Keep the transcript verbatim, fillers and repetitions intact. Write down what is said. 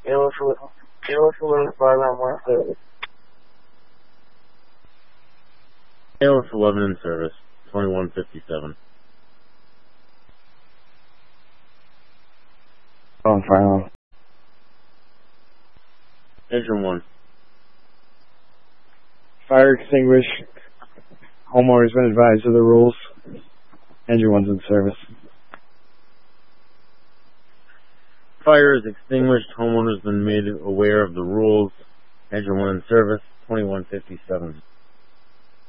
Yellow Saloon five on one service. A L S eleven in service, twenty-one fifty-seven. On final. Engine one. Fire extinguished. Homeowner's been advised of the rules. Engine one's in service. Fire is extinguished. Homeowner's been made aware of the rules. Engine one in service, twenty-one fifty-seven.